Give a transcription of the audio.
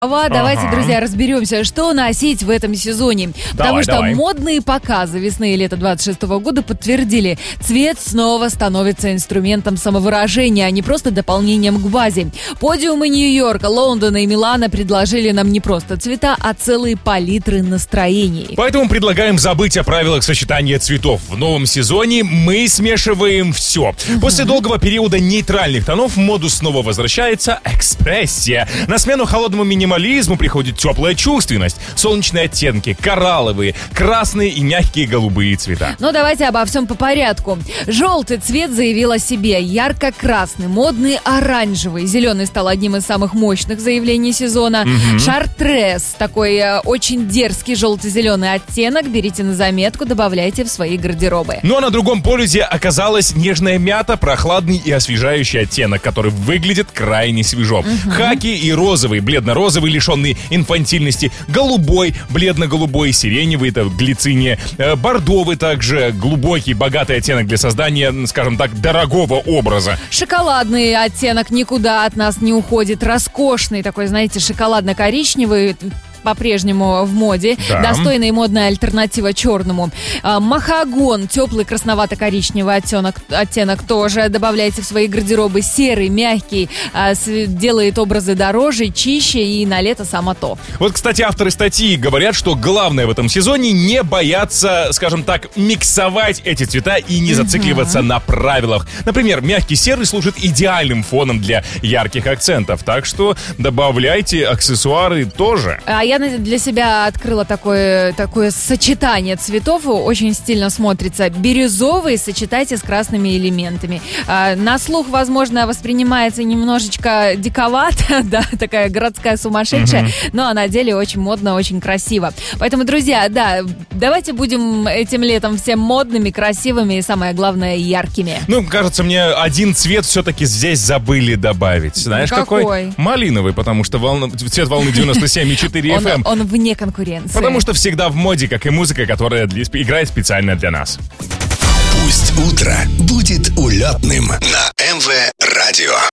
Давайте, друзья, разберемся, что носить в этом сезоне. Потому что модные показы весны и лета 26 года подтвердили, цвет снова становится инструментом самовыражения, а не просто дополнением к базе. Подиумы Нью-Йорка, Лондона и Милана предложили нам не просто цвета, а целые палитры настроений. Поэтому предлагаем забыть о правилах сочетания цветов. В новом сезоне мы смешиваем все. После долгого периода нейтральных тонов в моду снова возвращается экспрессия. На смену холодному минимализму приходит теплая чувственность, солнечные оттенки, коралловые, красные и мягкие голубые цвета. Ну, давайте обо всем по порядку. Желтый цвет заявил о себе, ярко-красный, модный оранжевый. Зеленый стал одним из самых мощных заявлений сезона. Шартрез, такой очень дерзкий желто-зеленый оттенок. Берите на заметку, добавляйте в свои гардеробы. Ну, а на другом полюсе оказалась нежная мята, прохладный и освежающий оттенок, который выглядит крайне свежо. Хаки и розовый, бледно-розовый, лишенный инфантильности, голубой, бледно-голубой, сиреневый, это глициния, бордовый также, глубокий, богатый оттенок для создания, скажем так, дорогого образа. Шоколадный оттенок никуда от нас не уходит, роскошный такой, знаете, шоколадно-коричневый, по-прежнему в моде. Да. Достойная и модная альтернатива черному. Махагон, теплый красновато-коричневый оттенок тоже добавляйте в свои гардеробы. Серый, мягкий, делает образы дороже, чище и на лето само то. Вот, кстати, авторы статьи говорят, что главное в этом сезоне не бояться, скажем так, миксовать эти цвета и не зацикливаться на правилах. Например, мягкий серый служит идеальным фоном для ярких акцентов, так что добавляйте аксессуары тоже. Я для себя открыла такое сочетание цветов, очень стильно смотрится. Бирюзовый сочетайте с красными элементами. На слух, возможно, воспринимается немножечко диковато, да, такая городская сумасшедшая, но на деле очень модно, очень красиво. Поэтому, друзья, да, давайте будем этим летом всем модными, красивыми и, самое главное, яркими. Ну, кажется, мне один цвет все-таки здесь забыли добавить. Знаешь, какой? Малиновый, потому что цвет волны 97,4 FM. Он вне конкуренции. Потому что всегда в моде, как и музыка, которая играет специально для нас. Пусть утро будет улетным на МВ Радио.